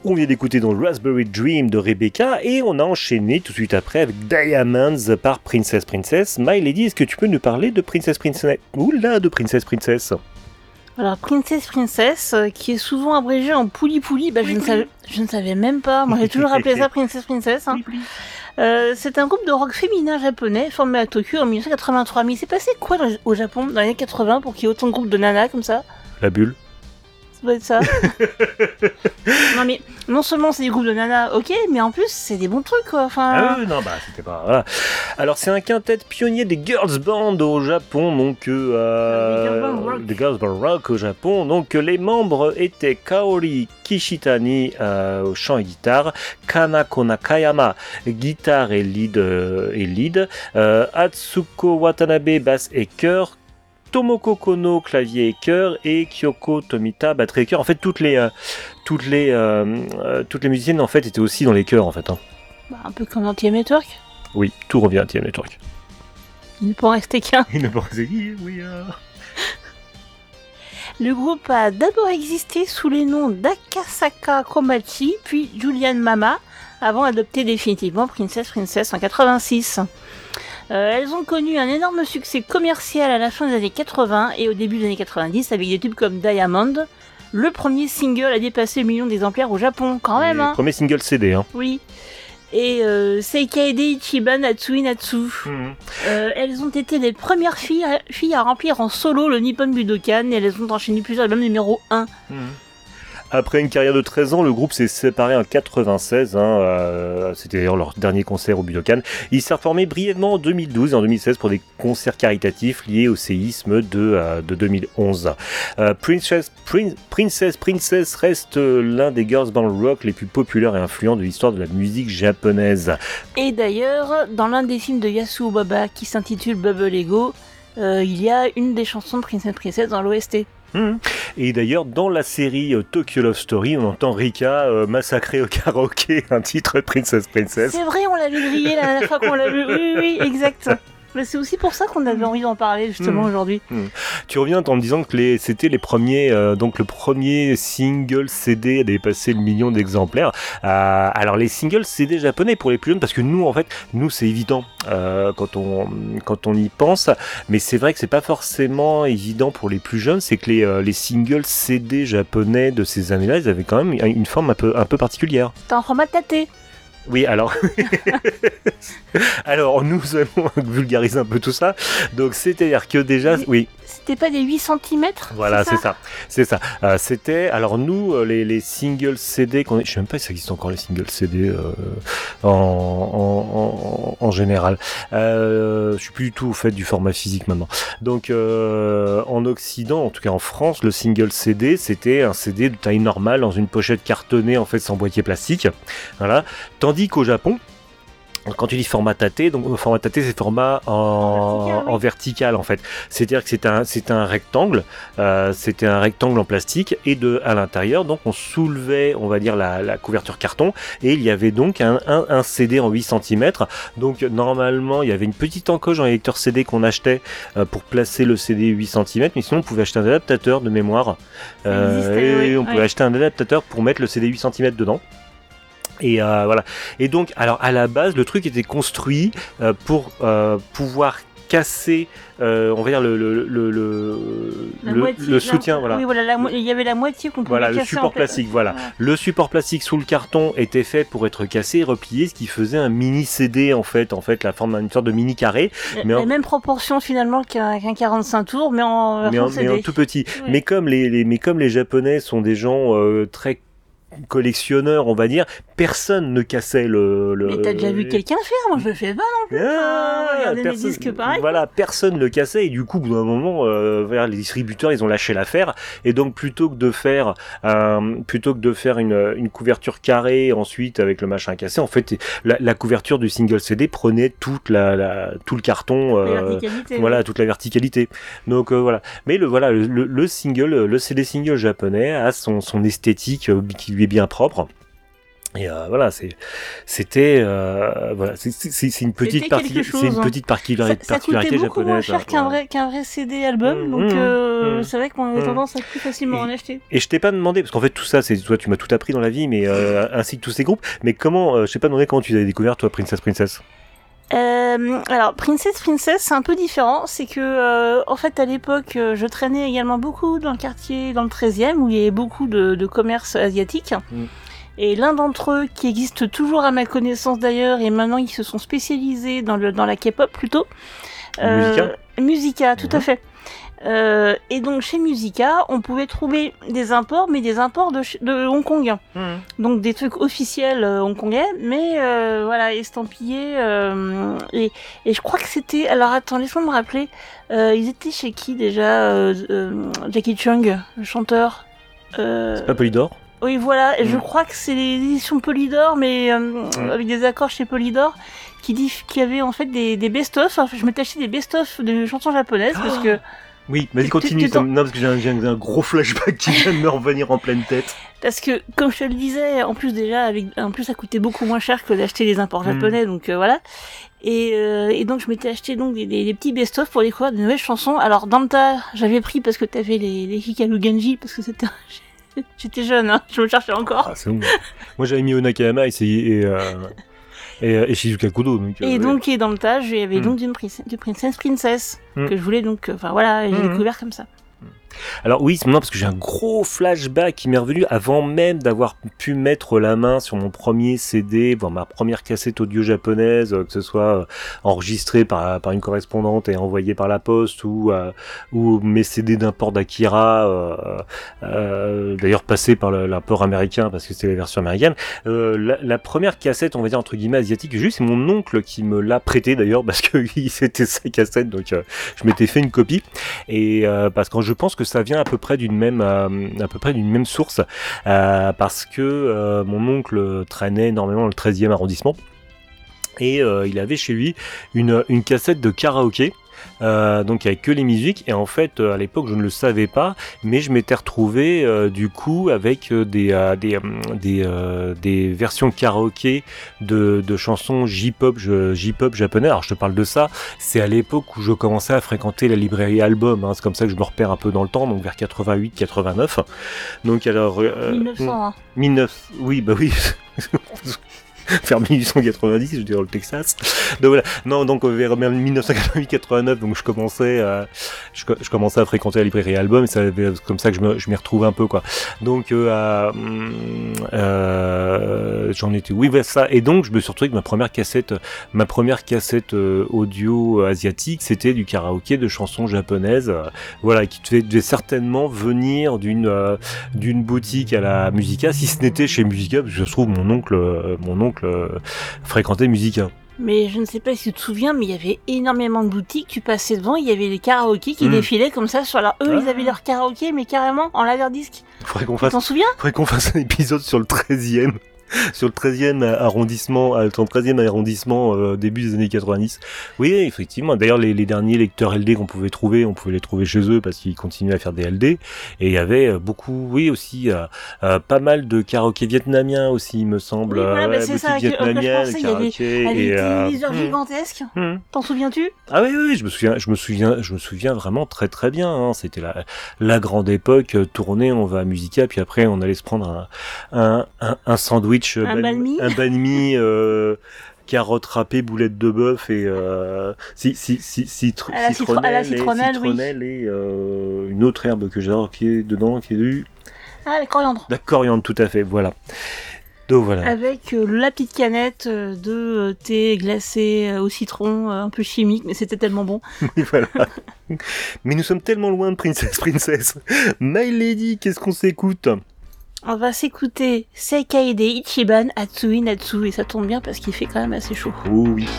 On vient d'écouter donc Raspberry Dream de Rebecca et on a enchaîné tout de suite après avec Diamonds par Princess Princess. My Lady, est-ce que tu peux nous parler de Princess Princess? Oula, de Princess Princess. Alors Princess Princess, qui est souvent abrégée en Pouli Pouli, je ne savais même pas, moi j'ai toujours appelé ça Princess Princess. Hein. C'est un groupe de rock féminin japonais formé à Tokyo en 1983. Mais il s'est passé quoi au Japon dans les années 80 pour qu'il y ait autant de groupes de nanas comme ça? La bulle. Ça doit être ça. Non mais non seulement c'est des groupes de nanas, ok, mais en plus c'est des bons trucs quoi. Enfin. Ah oui, non bah c'était pas. Voilà. Alors c'est un quintet pionnier des girls band au Japon, donc des girls band rock au Japon. Donc les membres étaient Kaori Kishitani au chant et guitare, Kanako Nakayama guitare et lead, Atsuko Watanabe basse et chœur, Tomoko Kono clavier et chœur et Kyoko Tomita batterie et chœur. En fait toutes les musiciennes en fait étaient aussi dans les chœurs en fait. Hein. Bah, un peu comme dans TM Network. Oui, tout revient à TM Network. Il ne peut en rester qu'un. Il ne peut en rester qu'un, oui. Le groupe a d'abord existé sous les noms d'Akasaka Komachi puis Julian Mama avant d'adopter définitivement Princess Princess en 86. Elles ont connu un énorme succès commercial à la fin des années 80 et au début des années 90 avec des tubes comme Diamond. Le premier single a dépassé le million d'exemplaires au Japon, quand même. Hein. Premier single CD. Hein. Oui. Et Seikaide Ichiban Natsui Natsu. Elles ont été les premières filles à remplir en solo le Nippon Budokan et elles ont enchaîné plusieurs albums numéro 1. Après une carrière de 13 ans, le groupe s'est séparé en 96. C'était d'ailleurs leur dernier concert au Budokan. Il s'est reformé brièvement en 2012 et en 2016 pour des concerts caritatifs liés au séisme de 2011. Princess reste l'un des girls band rock les plus populaires et influents de l'histoire de la musique japonaise. Et d'ailleurs, dans l'un des films de Yasuo Baba qui s'intitule Bubble Ego, il y a une des chansons de Princess dans l'OST. Et d'ailleurs, dans la série Tokyo Love Story, on entend Rika massacrer au karaoké un titre Princess Princess. C'est vrai, on l'avait grillé la dernière fois qu'on l'a vu. Oui, exact. Mais c'est aussi pour ça qu'on avait envie d'en parler justement aujourd'hui. Tu reviens en me disant que c'était les premiers, donc le premier single CD a dépassé le million d'exemplaires. Alors les singles CD japonais pour les plus jeunes, parce que nous c'est évident quand on y pense, mais c'est vrai que c'est pas forcément évident pour les plus jeunes. C'est que les singles CD japonais de ces années-là, ils avaient quand même une forme un peu particulière. C'était en format tâté. Oui, alors nous allons vulgariser un peu tout ça. Donc, c'est-à-dire que déjà, oui. C'était pas des 8 cm? Voilà, c'est ça. C'était, alors nous, les singles CD, je sais même pas si ça existe encore les singles CD en général. Je suis plus du tout au fait du format physique maintenant. Donc, en Occident, en tout cas en France, le single CD, c'était un CD de taille normale dans une pochette cartonnée en fait sans boîtier plastique. Voilà. Tandis qu'au Japon, quand tu dis format tâté, donc format tâté c'est format en vertical en fait. C'est-à-dire que c'était un rectangle, en plastique et à l'intérieur donc on soulevait on va dire la couverture carton et il y avait donc un CD en 8 cm. Donc normalement il y avait une petite encoche dans les lecteurs CD qu'on achetait pour placer le CD 8 cm, mais sinon on pouvait acheter un adaptateur de mémoire on pouvait acheter un adaptateur pour mettre le CD 8 cm dedans. Et voilà. Et donc, alors à la base, le truc était construit pour pouvoir casser, on va dire le soutien. Voilà. Oui, voilà, il y avait la moitié qu'on pouvait casser. Voilà, le support plastique. Voilà. Le support plastique sous le carton était fait pour être cassé et replié, ce qui faisait un mini CD en fait, la forme d'une sorte de mini carré. Les mêmes proportions finalement qu'un 45 tours, mais en tout petit. Oui. Mais comme les Japonais sont des gens très collectionneur, on va dire, personne ne cassait Mais t'as déjà vu quelqu'un le faire? Moi, je le fais pas non plus. Regardez mes disques pareil. Voilà, personne ne le cassait et du coup, au bout d'un moment, les distributeurs, ils ont lâché l'affaire et donc plutôt que de faire une couverture carrée ensuite avec le machin cassé, en fait, la couverture du single CD prenait tout le carton, toute la verticalité. Donc voilà. Mais le single, le CD single japonais a son esthétique qui lui est bien propre. Et voilà, c'était voilà, c'est une petite partie, c'est une petite particularité ça coûtait beaucoup moins japonaise. cher qu'un vrai CD album, donc c'est vrai qu'on avait tendance à plus facilement en acheter. Et je t'ai pas demandé, parce qu'en fait tout ça, c'est toi, tu m'as tout appris dans la vie, mais ainsi que tous ces groupes. Mais comment, je t'ai pas demandé comment tu avais découvert toi Princess. Alors Princess, c'est un peu différent. C'est que en fait à l'époque, je traînais également beaucoup dans le quartier, dans le 13e, où il y avait beaucoup de commerce asiatique. Et l'un d'entre eux, qui existe toujours à ma connaissance d'ailleurs, et maintenant ils se sont spécialisés dans la K-pop plutôt. Musica, tout à fait. Et donc chez Musica, on pouvait trouver des imports, mais des imports de Hong Kong. Donc des trucs officiels hongkongais, mais voilà, estampillés. Et je crois que c'était... Alors attends, laisse-moi me rappeler. Ils étaient chez qui déjà Jackie Chung, le chanteur. C'est pas Polydor? Oui, voilà, je crois que c'est les éditions Polydor, mais avec des accords chez Polydor, qui avait en fait des best-of. Enfin, je m'étais acheté des best-of de chansons japonaises, parce que... Oui, vas-y, continue. Non, parce que j'ai un gros flashback qui vient de me revenir en pleine tête. Parce que, comme je te le disais, en plus ça coûtait beaucoup moins cher que d'acheter les imports japonais, donc voilà. Et donc je m'étais acheté donc des petits best-of pour découvrir de nouvelles chansons. Alors Danta, j'avais pris parce que t'avais les Hikaru Genji, parce que c'était... J'étais jeune, hein, je me cherchais encore. Ah, c'est bon. Moi j'avais mis Onakayama et Shizuka Kudo. Donc, et dans le tas, il y avait donc du Princess, que je voulais donc... Enfin voilà, j'ai découvert comme ça. Alors oui, c'est maintenant parce que j'ai un gros flashback qui m'est revenu avant même d'avoir pu mettre la main sur mon premier CD, voir ma première cassette audio japonaise, que ce soit enregistrée par une correspondante et envoyée par la poste, ou mes CD d'import d'Akira, d'ailleurs passé par l'import américain parce que c'était la version américaine. La première cassette, on va dire entre guillemets asiatique, juste c'est mon oncle qui me l'a prêté d'ailleurs parce que c'était sa cassette, donc je m'étais fait une copie, et parce que je pense que ça vient à peu près d'une même source, parce que mon oncle traînait énormément dans le 13e arrondissement, et il avait chez lui une cassette de karaoké, donc avec que les musiques, et en fait à l'époque je ne le savais pas, mais je m'étais retrouvé du coup avec des versions karaoké de chansons J-pop japonais. Alors je te parle de ça, c'est à l'époque où je commençais à fréquenter la librairie Album, hein, c'est comme ça que je me repère un peu dans le temps, donc vers 88-89. Donc alors 1900 hein. Oui, bah oui. Vers 1890, je dirais, le Texas. Donc voilà. Non, donc vers 1988-89, donc je commençais à fréquenter la librairie Album, et c'est comme ça que je m'y retrouvais un peu, quoi. Donc j'en étais, oui, voilà ça. Et donc je me suis retrouvé avec ma première cassette audio asiatique, c'était du karaoké de chansons japonaises, voilà, qui devait certainement venir d'une boutique à la Musica, si ce n'était chez Musica, parce que je trouve mon oncle fréquentait Musica. Mais je ne sais pas si tu te souviens, mais il y avait énormément de boutiques, tu passais devant, il y avait les karaokés qui défilaient comme ça sur ils avaient leur karaoké, mais carrément en laserdisc. Tu t'en souviens ? Faudrait qu'on fasse un épisode sur le 13e. Sur le 13e arrondissement, début des années 90. Oui, effectivement. D'ailleurs, les derniers lecteurs LD qu'on pouvait trouver, on pouvait les trouver chez eux parce qu'ils continuaient à faire des LD. Et il y avait beaucoup, oui, aussi, pas mal de karaoké vietnamiens aussi, il me semble. Oui, voilà, c'est ça. Vietnamienne, il y avait des téléviseurs gigantesques. T'en souviens-tu ? Ah oui, je me souviens vraiment très très bien. Hein. C'était la grande époque tournée. On va à Musica, puis après on allait se prendre un sandwich. Un banh mi, carottes râpées, boulettes de bœuf et citronnelle, oui. Et une autre herbe que j'adore qui est dedans, qui est du... la coriandre. La coriandre, tout à fait, voilà. Donc voilà. Avec la petite canette de thé glacé au citron, un peu chimique, mais c'était tellement bon. Oui, voilà. Mais nous sommes tellement loin de Princess. My Lady, qu'est-ce qu'on s'écoute ? On va s'écouter Seikaide Ichiban Atsui Natsu, et ça tombe bien parce qu'il fait quand même assez chaud. Oh oui.